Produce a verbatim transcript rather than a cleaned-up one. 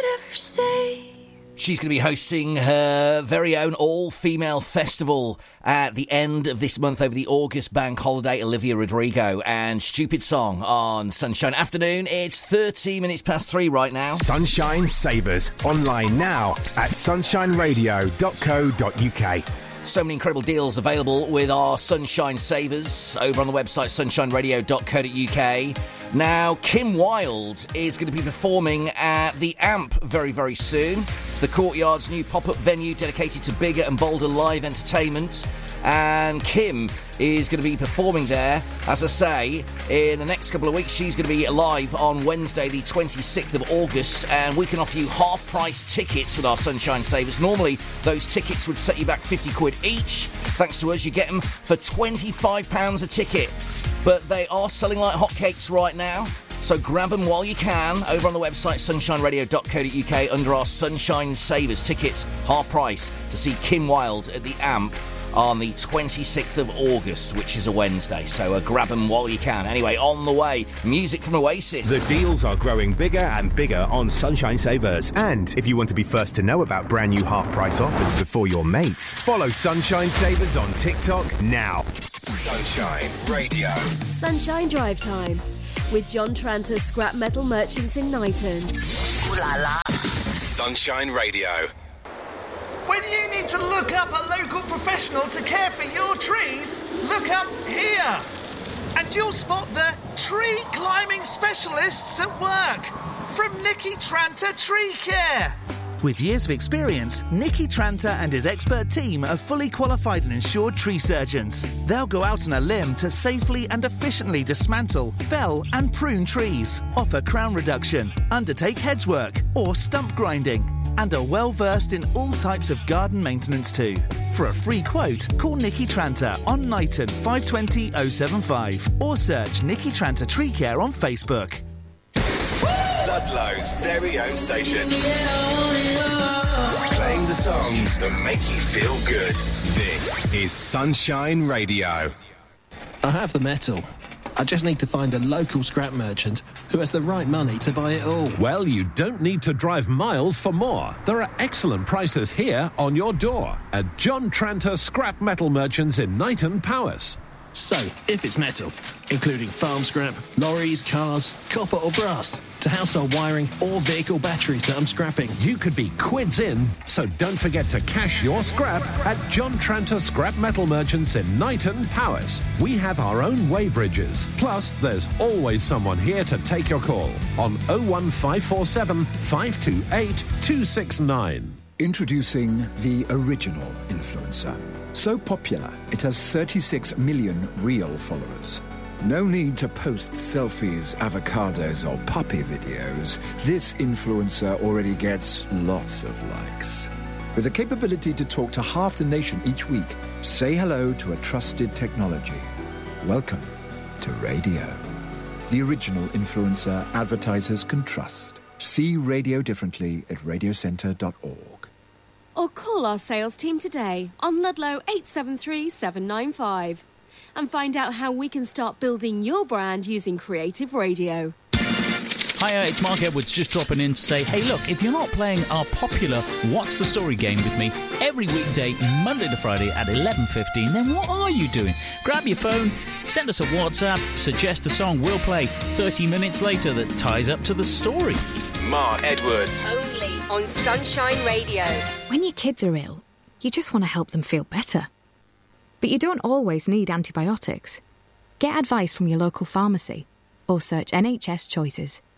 never say. She's going to be hosting her very own all-female festival at the end of this month over the August bank holiday, Olivia Rodrigo, and Stupid Song on Sunshine Afternoon. It's thirty minutes past three right now. Sunshine Savers, online now at sunshine radio dot co dot uk. So many incredible deals available with our Sunshine Savers over on the website sunshine radio dot co dot uk. Now, Kim Wilde is going to be performing at the Amp very, very soon. It's the Courtyard's new pop-up venue dedicated to bigger and bolder live entertainment. And Kim is going to be performing there, as I say, in the next couple of weeks. She's going to be live on Wednesday, the twenty-sixth of August, and we can offer you half-price tickets with our Sunshine Savers. Normally, those tickets would set you back fifty quid each. Thanks to us, you get them for twenty-five pounds a ticket. But they are selling like hotcakes right now, so grab them while you can over on the website sunshine radio dot co dot uk under our Sunshine Savers. Tickets half price to see Kim Wilde at the Amp on the twenty-sixth of August, which is a Wednesday, so uh, grab them while you can. Anyway, on the way, music from Oasis. The deals are growing bigger and bigger on Sunshine Savers. And if you want to be first to know about brand new half-price offers before your mates, follow Sunshine Savers on TikTok now. Sunshine Radio. Sunshine Drive Time with John Tranter, Scrap Metal Merchants in Knighton. Ooh la la. Sunshine Radio. When you need to look up a local professional to care for your trees, look up here. And you'll spot the tree climbing specialists at work from Nicky Tranter Tree Care. With years of experience, Nicky Tranter and his expert team are fully qualified and insured tree surgeons. They'll go out on a limb to safely and efficiently dismantle, fell and prune trees, offer crown reduction, undertake hedge work or stump grinding, and are well versed in all types of garden maintenance too. For a free quote, call Nicky Tranter on Knighton five two zero oh seven five or search Nicky Tranter Tree Care on Facebook. Ludlow's very own station. Playing the songs that make you feel good. This is Sunshine Radio. I have the metal. I just need to find a local scrap merchant who has the right money to buy it all. Well, you don't need to drive miles for more. There are excellent prices here on your door at John Tranter Scrap Metal Merchants in Knighton Powys. So, if it's metal, including farm scrap, lorries, cars, copper or brass, to household wiring or vehicle batteries that I'm scrapping, you could be quids in, so don't forget to cash your scrap at John Tranter Scrap Metal Merchants in Knighton Powys. We have our own weighbridges, plus there's always someone here to take your call on oh one five four seven, five two eight, two six nine. Introducing the original influencer. So popular, it has thirty-six million real followers. No need to post selfies, avocados, or puppy videos. This influencer already gets lots of likes. With the capability to talk to half the nation each week, say hello to a trusted technology. Welcome to radio. The original influencer advertisers can trust. See radio differently at radio centre dot org. Or call our sales team today on Ludlow eight seven three, seven nine five and find out how we can start building your brand using creative radio. Hiya, it's Mark Edwards just dropping in to say, hey look, if you're not playing our popular What's the Story game with me every weekday, Monday to Friday at eleven fifteen, then what are you doing? Grab your phone, send us a WhatsApp, suggest a song we'll play thirty minutes later that ties up to the story. Mark Edwards. Only on Sunshine Radio. When your kids are ill, you just want to help them feel better. But you don't always need antibiotics. Get advice from your local pharmacy or search N H S Choices.